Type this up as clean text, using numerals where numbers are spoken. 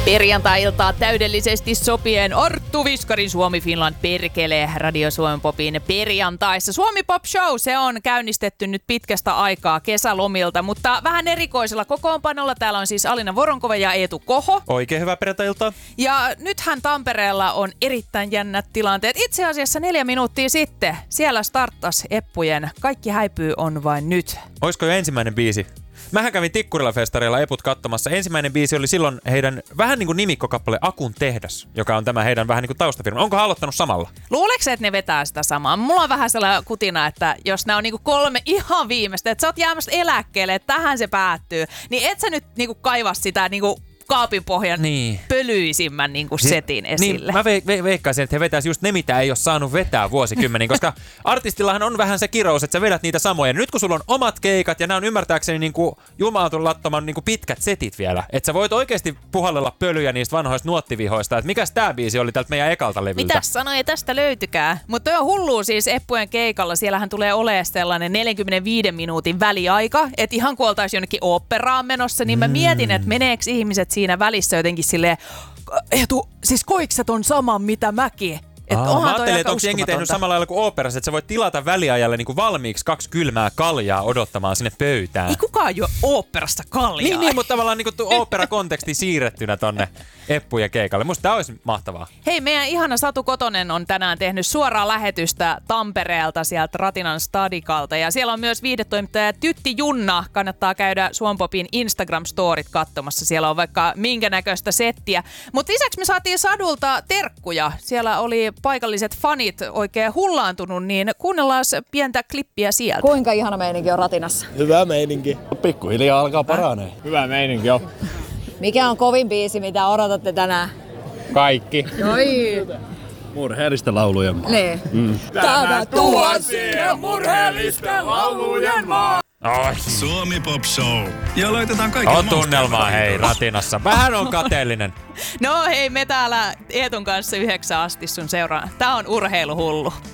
Perjantai-iltaa täydellisesti sopien Arttu Viskarin Suomi Finland perkele Radio Suomen Popin perjantaissa. Suomi Pop Show, se on käynnistetty nyt pitkästä aikaa kesälomilta, mutta vähän erikoisella kokoonpanolla. Täällä on siis Alina Voronkova ja Eetu Koho. Oikein hyvää perjantai-iltaa. Ja nythän Tampereella on erittäin jännät tilanteet. Itse asiassa 4 minuuttia sitten siellä starttas Eppujen Kaikki häipyy on vain nyt. Oisko jo ensimmäinen biisi? Mähän kävin Tikkurila-festareilla Eput katsomassa. Ensimmäinen biisi oli silloin heidän vähän niin kuin nimikkokappale Akun tehdas, joka on tämä heidän vähän niin kuin taustafirma. Onko hän aloittanut samalla? Luuleeko että ne vetää sitä samaa? Mulla on vähän sellainen kutina, että jos nämä on niinku 3 ihan viimeistä, että sä oot jäämässä eläkkeelle, että tähän se päättyy, niin et sä nyt niinku kaiva sitä niinku kaapinpohjan pölyisimmän setin esille. Niin, mä veikkaisin, että he vetäisi just ne, mitä ei ole saanut vetää vuosikymmeniin, koska artistillahan on vähän se kirous, että sä vedät niitä samoja. Nyt kun sulla on omat keikat ja nämä on ymmärtääkseni niinku jumalattoman niinku pitkät setit vielä, että sä voit oikeasti puhallella pölyjä niistä vanhoista nuottivihoista, että mikäs tää biisi oli tältä meidän ekalta levyltä. Mitäs sanoja tästä löytykää? Mutta toi on hullua siis Eppujen keikalla, siellähän tulee olemaan sellainen 45 minuutin väliaika, että ihan kun oltaisiin jonnekin oopperaan menossa, niin mä mietin, että meneekö ihmiset siinä välissä jotenkin silleen, Eetu, siis koikset on sama mitä mäkin. Mä ajattelin, että onko jengi tehnyt samalla lailla kuin oopperassa, että sä voit tilata väliajalle niin kuin valmiiksi 2 kylmää kaljaa odottamaan sinne pöytään. Ei kukaan juo oopperasta kaljaa. Niin, mutta tavallaan niin kuin oopperakonteksti siirrettynä tonne Eppujen keikalle. Musta tää olisi mahtavaa. Hei, meidän ihana Satu Kotonen on tänään tehnyt suoraa lähetystä Tampereelta sieltä Ratinan Stadikalta. Ja siellä on myös viihdetoimittaja Tytti Junna. Kannattaa käydä Suompopin Instagram-storit katsomassa. Siellä on vaikka minkä näköistä settiä. Mutta lisäksi me saatiin Sadulta terkkuja. Siellä oli paikalliset fanit oikein hullaantunut, niin kuunnellaan pientä klippiä sieltä. Kuinka ihana meininki on Ratinassa? Hyvä meininki. Pikkuhiljaa alkaa paranee. Hyvä meininki on. Mikä on kovin biisi, mitä odotatte tänään? Kaikki. Oi. Murheellista lauluja. Ne. Tämä tuhansien murheellisten laulujen maa. Oi. Suomi Pop Show. Ja laitetaan kaikille on tunnelmaa hei Ratinassa. Vähän on kateellinen. No hei, me täällä Eetun kanssa 9 asti sun seuraan. Tää on urheiluhullu.